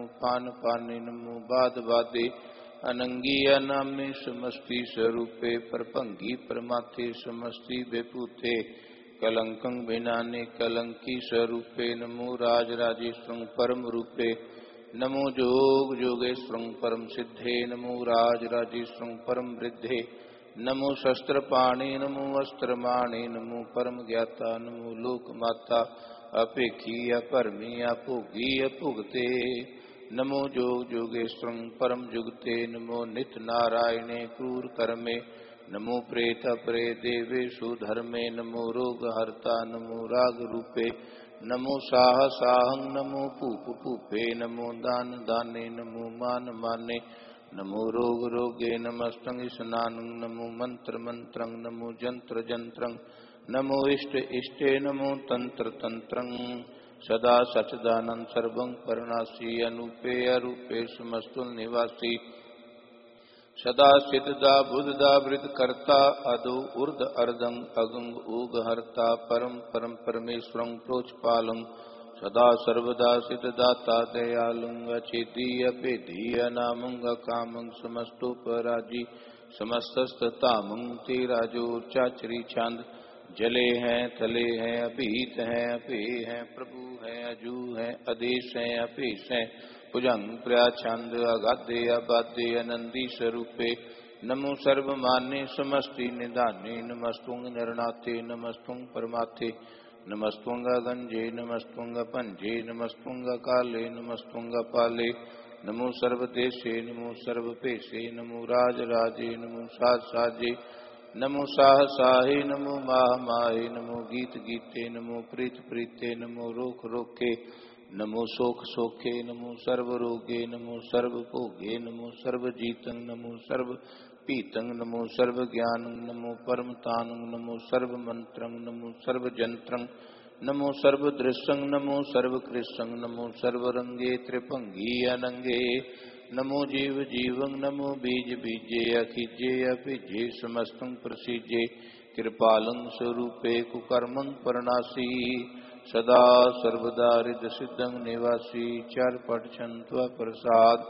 पान पाने नमो बाद बादे अनंगिया नामे समस्ति स्वरूपे परभंगी परमाथे समस्ति बेपूथे कलंकं बिनाने कलंकी स्वरूपे नमो राज राजेश्वरं परम रूपे नमो जोग जोगेश्वरं परम सिद्धे नमो राज राजेश्वरं परम वृद्धे नमो शस्त्र पाणे नमो अस्त्र माणे नमो परम ज्ञाता नमो लोक माता अपेक्षी अपरमी अभोगी अभुगते नमो जोग जोगेश्वरं परम जुगते नमो नित नारायणे क्रूर कर्मे नमो प्रेत अपरे देवेशु धर्मे नमो रोग हर्ता नमो राग रूपे नमो साह साहं नमो पूप पूपे नमो दान दाने नमो मान माने नमो रोग रोगे नमस्तंग स्नानं नमो मंत्र मंत्रं नमो जंत्र जंत्रं नमो इष्ट इष्टे नमो तंत्र तंत्रं सदा सच्चिदानंद सर्वं परनासी अनूपे अरूपे समस्तुल निवासी सदा सिद्धदा बुद्धदा वृद्ध कर्ता अदो ऊर्ध अर्धं अगंग ऊग हर्ता परम परम परमेश्वरं प्रोचपालं सदा सर्वदा सिद्धदाता दयालुं अचेतीय पेदीय नामं कामं समस्तोपराजी समस्तस्तामं ते राजो चाचरी छांद जले हैं थले हैं अभीत हैं अपे हैं प्रभु हैं अजू हैं आदेश हैं अपेश हैं भुजंग प्रयाछंद अगाधे अबाधे अनंदी स्वरूपे नमो सर्वमान्य समष्टि निधाने नमस्तुंग नरनाथे नमस्तुंग परमाथे नमस्तुंग गंजे नमस्तुंग पंजे नमस्तुंग काले नमस्तुंग पाले नमो सर्वदेशे नमो सर्वपेशे नमो राज राजे नमो साज साजे नमो साह साहे नमो माह माहे नमो गीत गीते नमो प्रीत प्रीते नमो रोक रोके नमो शोक शोके नमो सर्व रोगे नमो सर्व भोगे नमो सर्व जीतं नमो सर्व पीतं नमो सर्व ज्ञानं नमो परमतानं नमो सर्व मंत्रं नमो सर्व जंत्रं नमो सर्व दृश्यं नमो सर्व कृष्णं नमो सर्व रंगे त्रिभंगी अनंगे नमो जीव जीवं नमो बीज बीजे अखिजे अभिजे समस्तं प्रसीजे कृपालं स्वरूपे कुकर्मं परनासी सदा सर्वदा हृदय सिद्धं निवासी चारपट छंत्वा प्रसाद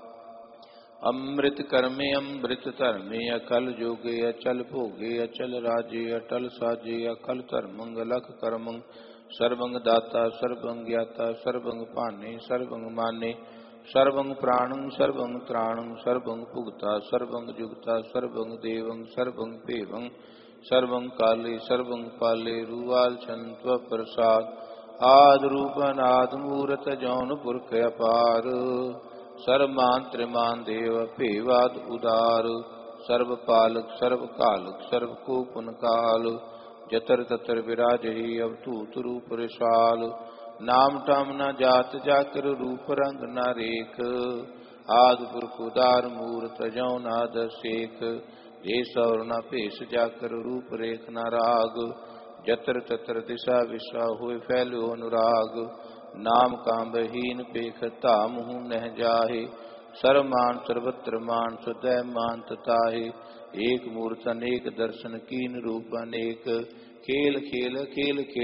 अमृत कर्मे अमृत धर्मे अकल जोगे अचल भोगे अचल राजे अटल साजे अकल धर्मं अलख कर्मं सर्वं दाता सर्वं ज्ञाता सर्वं पाने सर्वं माने सर्वं प्राणं सर्वं त्राणं सर्वं भुगता सर्वं जुगता सर्वं देवं सर्वं पेवं सर्वं काले सर्वं पाले रुवाल छंत्व प्रसाद आद रूपनाद मूरत जौन पुरख अपार सर्वमान त्रिमान देव पेवाद उदार सर्व पालक सर्व कालक सर्व कोपन काल जतर ततर विराज ही अवधूत रूप रिसाल नाम टाम न जात जाकर रूप रंग न रेख आद पुरख उदार मूर्त जौ नाद शेख देश और न पेश जाकर रूप रेख न राग जतर ततर दिशा विशा हुए फैलो अनुराग नाम काम्बहीन पेख तामहु नह जाहे सर्वमान सर्वत्र मान सदैव मान तताहे एक मूर्त अनेक दर्शन कीन रूप अनेक खेल खेल खेल खेल